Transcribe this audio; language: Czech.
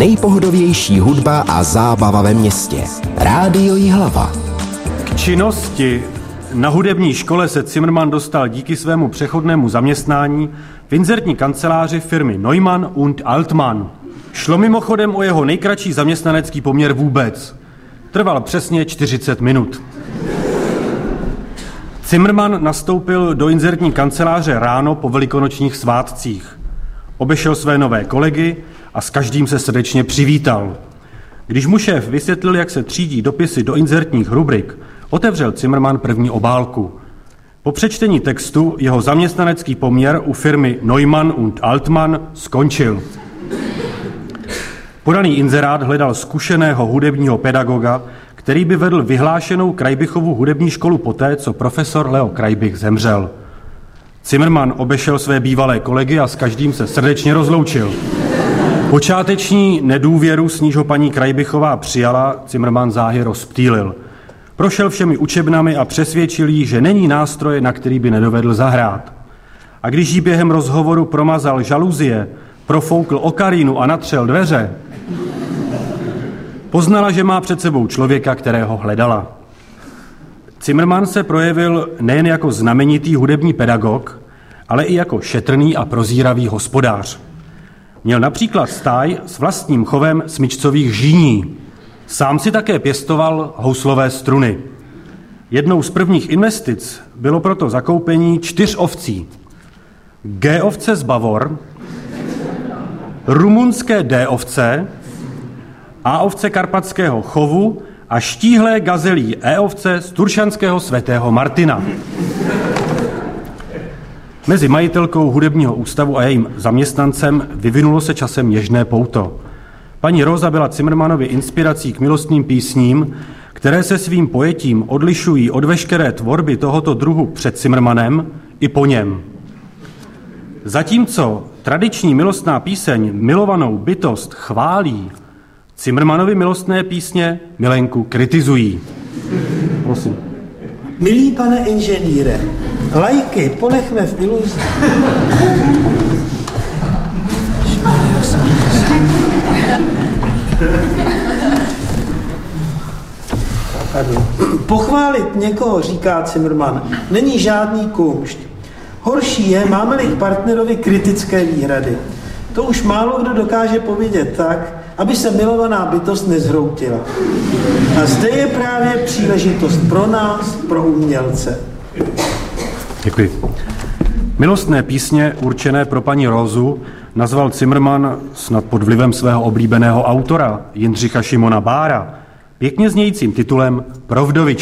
nejpohodovější hudba a zábava ve městě. Rádio Jihlava. K činnosti na hudební škole se Zimmermann dostal díky svému přechodnému zaměstnání v inzertní kanceláři firmy Neumann und Altmann. Šlo mimochodem o jeho nejkratší zaměstnanecký poměr vůbec. Trval přesně 40 minut. Zimmermann nastoupil do inzertní kanceláře ráno po velikonočních svátcích. Obešel své nové kolegy a s každým se srdečně přivítal. Když mu šéf vysvětlil, jak se třídí dopisy do inzertních rubrik, otevřel Zimmermann první obálku. Po přečtení textu jeho zaměstnanecký poměr u firmy Neumann und Altmann skončil. Podaný inzerát hledal zkušeného hudebního pedagoga, který by vedl vyhlášenou Krajbichovu hudební školu poté, co profesor Leo Krajbich zemřel. Zimmermann obešel své bývalé kolegy a s každým se srdečně rozloučil. Počáteční nedůvěru, s níž ho paní Krajbichová přijala, Zimmermann záhy rozptýlil. Prošel všemi učebnami a přesvědčil jí, že není nástroje, na který by nedovedl zahrát. A když jí během rozhovoru promazal žaluzie, profoukl okarínu a natřel dveře, poznala, že má před sebou člověka, kterého hledala. Zimmermann se projevil nejen jako znamenitý hudební pedagog, ale i jako šetrný a prozíravý hospodář. Měl například stáj s vlastním chovem smyčcových žíní. Sám si také pěstoval houslové struny. Jednou z prvních investic bylo proto zakoupení 4 ovcí. G ovce z Bavor, rumunské D ovce, A ovce karpatského chovu a štíhlé gazelí E ovce z turšanského svatého Martina. Mezi majitelkou hudebního ústavu a jejím zaměstnancem vyvinulo se časem něžné pouto. Paní Róza byla Zimmermannovi inspirací k milostným písním, které se svým pojetím odlišují od veškeré tvorby tohoto druhu před Zimmermannem i po něm. Zatímco tradiční milostná píseň milovanou bytost chválí, Zimmermannovi milostné písně milenku kritizují. Prosím. Milý pane inženýre, lajky ponechme v iluzi. Pochválit někoho, říká Zimmermann, není žádný kumšt. Horší je, máme-li k partnerovi kritické výhrady. To už málo kdo dokáže povědět tak, aby se milovaná bytost nezhroutila. A zde je právě příležitost pro nás, pro umělce. Děkuji. Milostné písně určené pro paní Rózu nazval Zimmermann snad pod vlivem svého oblíbeného autora Jindřicha Šimona Bára pěkně znějícím titulem Pro vdovičku.